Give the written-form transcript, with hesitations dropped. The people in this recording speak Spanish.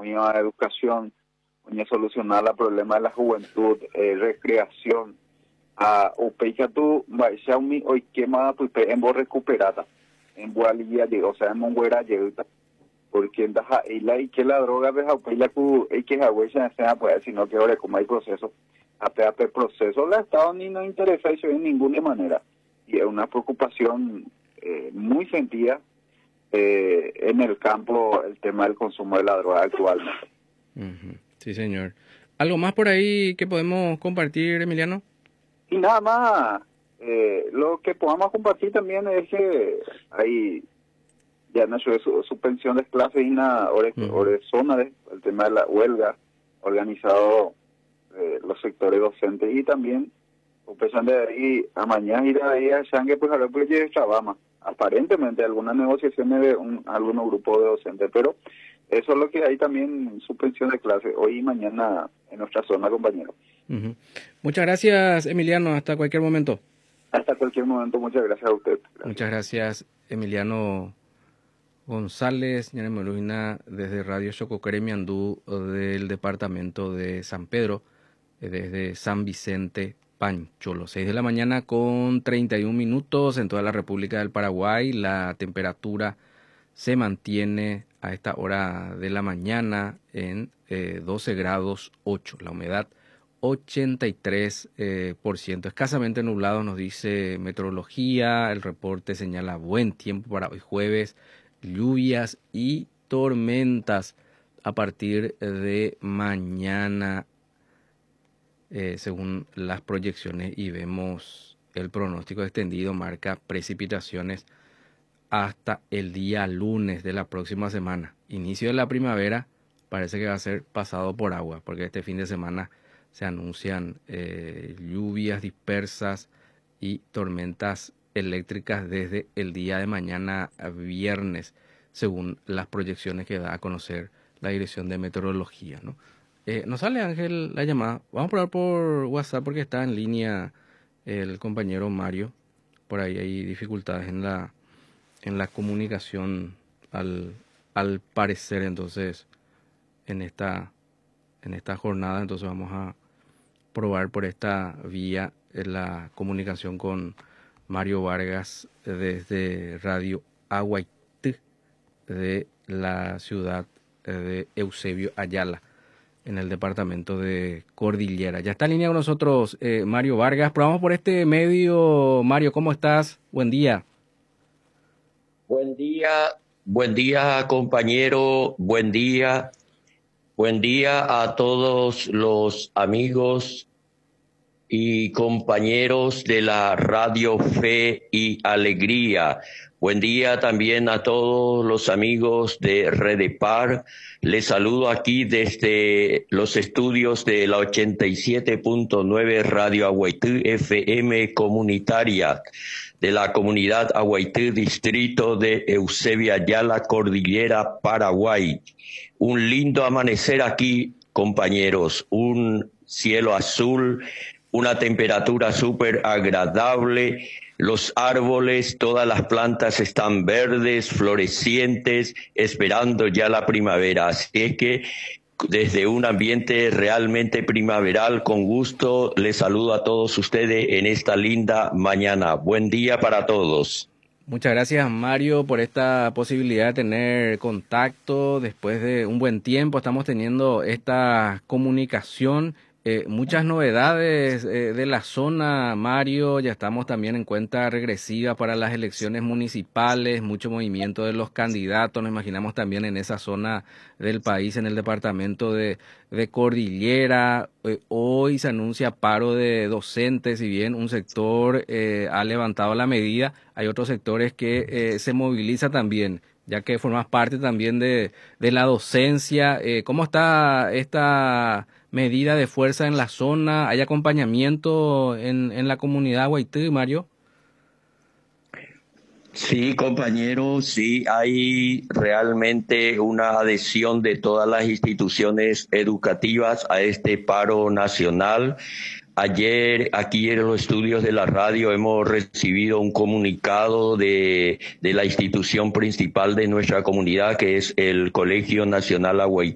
a educación, a solucionar el problema de la juventud, recreación, a upeika tu Xiaomi hoy quema pues en vos recuperada, en Gualía llegó, o sea, en Monguera llegó, porque en Daja y que la droga de Jaupeila ku y que Jauecha sea pues sino que ahora como hay proceso, APAP proceso, la Estado ni nos interesa eso en ninguna manera, y es una preocupación muy sentida en el campo el tema del consumo de la droga actualmente. Sí, señor. ¿Algo más por ahí que podemos compartir, Emiliano? Y nada más, lo que podamos compartir también es que hay ya no es suspensión de clases y una zona de el tema de la huelga organizado los sectores docentes y también empezando de ahí a mañana ir ahí a Shangue pues a ver pues ya Chabama aparentemente algunas negociaciones de algunos grupos de docentes, pero eso es lo que hay también, suspensión de clases hoy y mañana en nuestra zona, compañeros. Muchas gracias, Emiliano, hasta cualquier momento. Hasta cualquier momento, muchas gracias a usted. Gracias. Muchas gracias, Emiliano González, desde Radio Chocoquere Andú del departamento de San Pedro, desde San Vicente Pancholo. 6 de la mañana con 31 minutos en toda la República del Paraguay. La temperatura se mantiene a esta hora de la mañana en 12 grados 8. La humedad 83%. Escasamente nublado, nos dice meteorología. El reporte señala buen tiempo para hoy jueves. Lluvias y tormentas a partir de mañana, según las proyecciones, y vemos el pronóstico extendido, marca precipitaciones hasta el día lunes de la próxima semana. Inicio de la primavera parece que va a ser pasado por agua, porque este fin de semana se anuncian lluvias dispersas y tormentas eléctricas desde el día de mañana a viernes, según las proyecciones que da a conocer la Dirección de Meteorología, ¿no? Nos sale, Ángel, la llamada. Vamos a probar por WhatsApp porque está en línea el compañero Mario. Por ahí hay dificultades en la comunicación al parecer, entonces en esta jornada. Entonces vamos a probar por esta vía la comunicación con Mario Vargas desde Radio Aguaití de la ciudad de Eusebio Ayala en el departamento de Cordillera. Ya está en línea con nosotros Mario Vargas. Probamos por este medio. Mario, ¿cómo estás? Buen día. Buen día compañero, buen día a todos los amigos y compañeros de la Radio Fe y Alegría. Buen día también a todos los amigos de Redepar. Les saludo aquí desde los estudios de la 87.9 Radio Aguaití FM comunitaria de la comunidad Aguaití, distrito de Eusebio Ayala, Cordillera, Paraguay. Un lindo amanecer aquí, compañeros. Un cielo azul, una temperatura súper agradable. Los árboles, todas las plantas están verdes, florecientes, esperando ya la primavera. Así es que desde un ambiente realmente primaveral, con gusto, les saludo a todos ustedes en esta linda mañana. Buen día para todos. Muchas gracias, Mario, por esta posibilidad de tener contacto. Después de un buen tiempo estamos teniendo esta comunicación. Muchas novedades de la zona, Mario. Ya estamos también en cuenta regresiva para las elecciones municipales, mucho movimiento de los candidatos. Nos imaginamos también en esa zona del país, en el departamento de Cordillera. Hoy se anuncia paro de docentes, si bien un sector ha levantado la medida, hay otros sectores que se moviliza también, ya que formas parte también de la docencia. ¿Cómo está esta medida de fuerza en la zona? ¿Hay acompañamiento en la comunidad Aguaití, Mario? Sí, compañero, sí, hay realmente una adhesión de todas las instituciones educativas a este paro nacional. Ayer, aquí en los estudios de la radio, hemos recibido un comunicado de la institución principal de nuestra comunidad, que es el Colegio Nacional